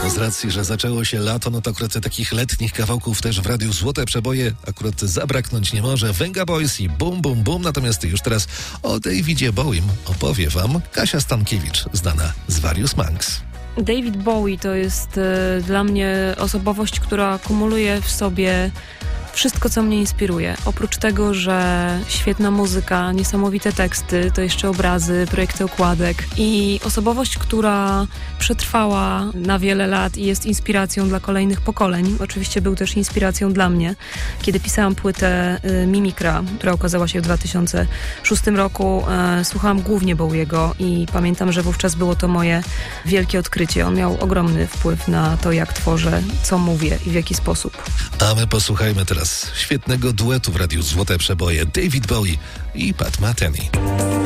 Z racji, że zaczęło się lato, no to akurat takich letnich kawałków też w Radiu Złote Przeboje akurat zabraknąć nie może. Venga Boys i Bum Bum Bum. Natomiast już teraz o Davidzie Bowiem opowie wam Kasia Stankiewicz, znana z Various Monks. David Bowie to jest dla mnie osobowość, która kumuluje w sobie wszystko, co mnie inspiruje. Oprócz tego, że świetna muzyka, niesamowite teksty, to jeszcze obrazy, projekty okładek i osobowość, która przetrwała na wiele lat i jest inspiracją dla kolejnych pokoleń. Oczywiście był też inspiracją dla mnie. Kiedy pisałam płytę Mimikra, która ukazała się w 2006 roku, słuchałam głównie Bowiego i pamiętam, że wówczas było to moje wielkie odkrycie. On miał ogromny wpływ na to, jak tworzę, co mówię i w jaki sposób. A my posłuchajmy teraz świetnego duetu w Radiu Złote Przeboje. David Bowie i Pat Metheny.